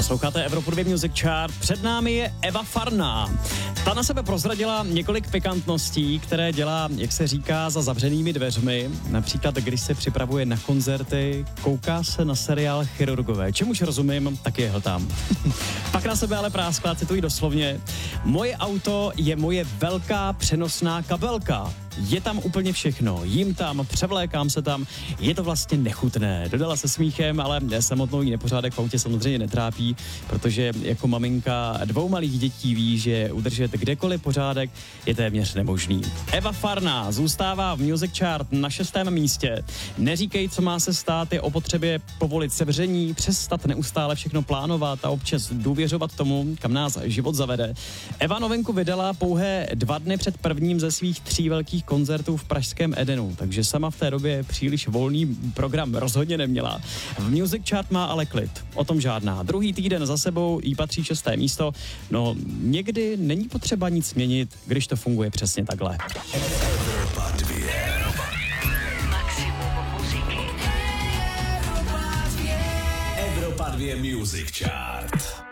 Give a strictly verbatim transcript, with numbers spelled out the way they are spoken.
Posloucháte Evropu dva Music Chart, před námi je Eva Farná. Ta na sebe prozradila několik pikantností, které dělá, jak se říká, za zavřenými dveřmi. Například, když se připravuje na koncerty, kouká se na seriál Chirurgové. Čemuž rozumím, tak je hltám. Pak na sebe ale práskla, cituji doslovně. Moje auto je moje velká přenosná kabelka. Je tam úplně všechno. Jím tam, převlékám se tam. Je to vlastně nechutné. Dodala se smíchem, ale samotnou jí nepořádek v autě samozřejmě netrápí, protože jako maminka dvou malých dětí ví, že udržet kdekoliv pořádek je téměř nemožný. Eva Farná zůstává v Music Chart na šestém místě. Neříkej, co má se stát, je o potřebě povolit sevření, přestat neustále všechno plánovat a občas důvěřovat tomu, kam nás život zavede. Eva novinku vydala pouhé dva dny před prvním ze svých tří velkých koncertů v pražském Edenu, takže sama v té době příliš volný program rozhodně neměla. V Music Chart má ale klid, o tom žádná. Druhý týden za sebou jí patří šesté místo, no někdy není potřeba nic měnit, když to funguje přesně takhle. Evropa dvě. Maximum muziky. Evropa dvě Music Chart.